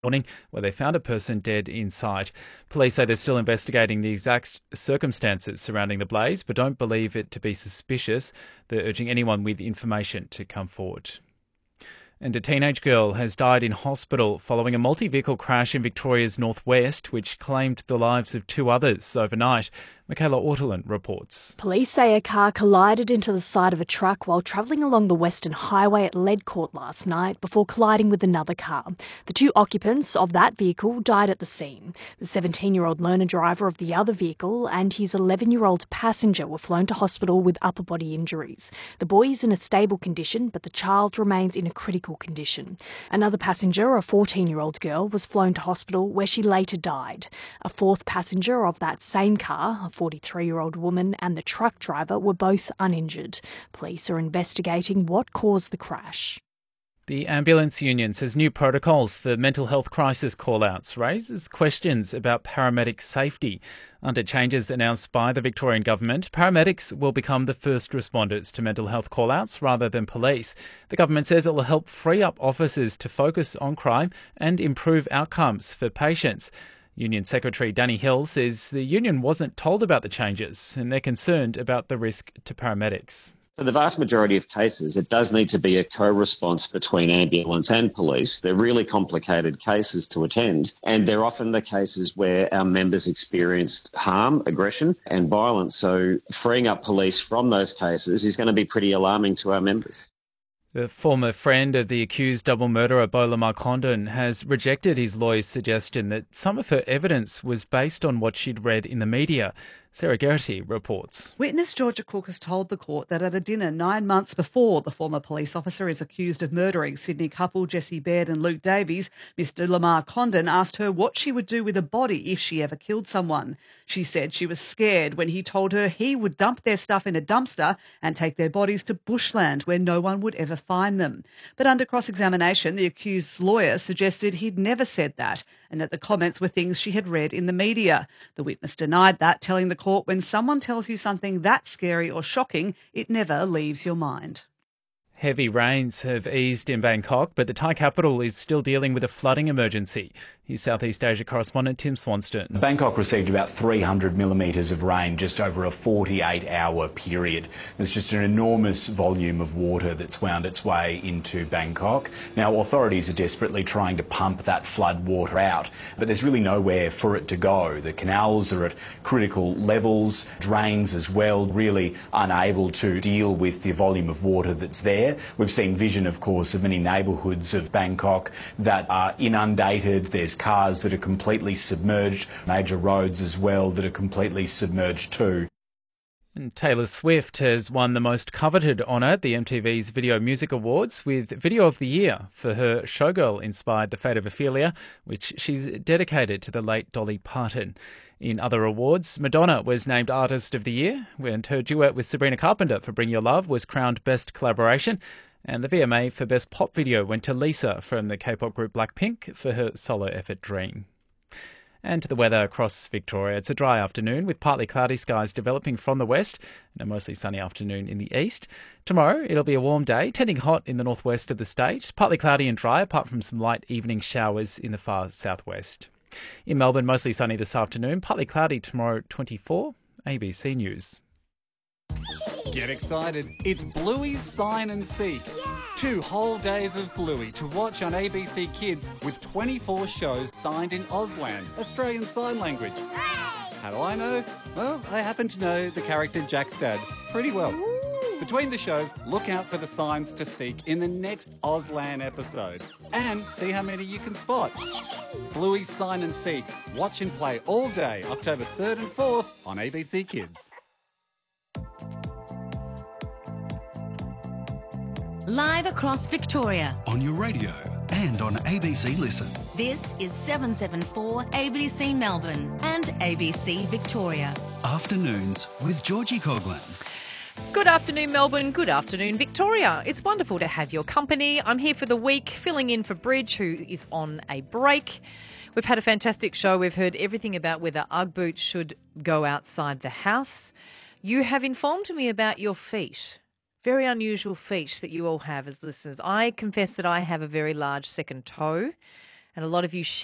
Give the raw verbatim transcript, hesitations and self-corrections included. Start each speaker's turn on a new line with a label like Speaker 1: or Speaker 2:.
Speaker 1: morning, where they found a person dead inside. Police say they're still investigating the exact circumstances surrounding the blaze, but don't believe it to be suspicious. They're urging anyone with information to come forward. And a teenage girl has died in hospital following a multi-vehicle crash in Victoria's northwest, which claimed the lives of two others overnight. Michaela Ortolan reports.
Speaker 2: Police say a car collided into the side of a truck while travelling along the Western Highway at Ledcourt last night before colliding with another car. The two occupants of that vehicle died at the scene. The seventeen-year-old learner driver of the other vehicle and his eleven-year-old passenger were flown to hospital with upper body injuries. The boy is in a stable condition, but the child remains in a critical condition. Another passenger, a fourteen-year-old girl, was flown to hospital where she later died. A fourth passenger of that same car, a forty-three-year-old woman, and the truck driver were both uninjured. Police are investigating what caused the crash.
Speaker 1: The Ambulance Union says new protocols for mental health crisis call-outs raises questions about paramedic safety. Under changes announced by the Victorian Government, paramedics will become the first responders to mental health call-outs rather than police. The government says it will help free up officers to focus on crime and improve outcomes for patients. Union Secretary Danny Hill says the union wasn't told about the changes and they're concerned about the risk to paramedics.
Speaker 3: For the vast majority of cases, it does need to be a co-response between ambulance and police. They're really complicated cases to attend, and they're often the cases where our members experienced harm, aggression and violence. So freeing up police from those cases is going to be pretty alarming to our members.
Speaker 1: The former friend of the accused double murderer Beau Lamar Condon has rejected his lawyer's suggestion that some of her evidence was based on what she'd read in the media. Sarah Geraghty reports.
Speaker 4: Witness Georgia Cook has told the court that at a dinner nine months before the former police officer is accused of murdering Sydney couple Jessie Baird and Luke Davies, Mister Lamar Condon asked her what she would do with a body if she ever killed someone. She said she was scared when he told her he would dump their stuff in a dumpster and take their bodies to bushland where no one would ever find them. But under cross-examination, the accused's lawyer suggested he'd never said that and that the comments were things she had read in the media. The witness denied that, telling the court when someone tells you something that scary or shocking, it never leaves your mind.
Speaker 1: Heavy rains have eased in Bangkok, but the Thai capital is still dealing with a flooding emergency. Here's Southeast Asia correspondent Tim Swanston.
Speaker 5: Bangkok received about three hundred millimetres of rain just over a forty-eight hour period. There's just an enormous volume of water that's wound its way into Bangkok. Now, authorities are desperately trying to pump that flood water out, but there's really nowhere for it to go. The canals are at critical levels, drains as well, really unable to deal with the volume of water that's there. We've seen vision, of course, of many neighbourhoods of Bangkok that are inundated. There's cars that are completely submerged, major roads as well that are completely submerged too.
Speaker 1: And Taylor Swift has won the most coveted honour, the M T V's Video Music Awards, with Video of the Year for her Showgirl-inspired The Fate of Ophelia, which she's dedicated to the late Dolly Parton. In other awards, Madonna was named Artist of the Year, and her duet with Sabrina Carpenter for Bring Your Love was crowned Best Collaboration, and the V M A for Best Pop Video went to Lisa from the K-pop group Blackpink for her solo effort Dream. And to the weather across Victoria. It's a dry afternoon with partly cloudy skies developing from the west and a mostly sunny afternoon in the east. Tomorrow it'll be a warm day, tending hot in the northwest of the state, partly cloudy and dry apart from some light evening showers in the far southwest. In Melbourne, mostly sunny this afternoon, partly cloudy tomorrow, twenty-four. A B C News.
Speaker 6: Get excited. It's Bluey's Sign and Seek. Yeah. Two whole days of Bluey to watch on A B C Kids with twenty-four shows signed in Auslan, Australian Sign Language. Hey. How do I know? Well, I happen to know the character Jack's dad pretty well. Ooh. Between the shows, look out for the signs to seek in the next Auslan episode and see how many you can spot. Bluey's Sign and Seek. Watch and play all day, October third and fourth on A B C Kids.
Speaker 7: Live across Victoria.
Speaker 8: On your radio and on A B C Listen.
Speaker 7: This is seven seven four A B C Melbourne and A B C Victoria.
Speaker 8: Afternoons with Georgie Coughlin.
Speaker 9: Good afternoon, Melbourne. Good afternoon, Victoria. It's wonderful to have your company. I'm here for the week, filling in for Bridge, who is on a break. We've had a fantastic show. We've heard everything about whether Ugg boots should go outside the house. You have informed me about your feet. Very unusual feet that you all have as listeners. I confess that I have a very large second toe. And a lot of you